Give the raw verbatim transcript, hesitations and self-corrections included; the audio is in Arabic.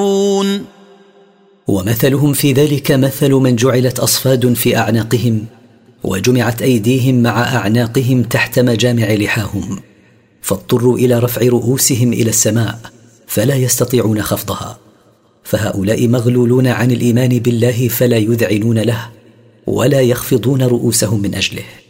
ومثلهم في ذلك مثل من جعلت أصفاد في أعناقهم وجمعت أيديهم مع أعناقهم تحت مجامع لحاهم، فاضطروا إلى رفع رؤوسهم إلى السماء فلا يستطيعون خفضها، فهؤلاء مغلولون عن الإيمان بالله فلا يذعنون له ولا يخفضون رؤوسهم من أجله.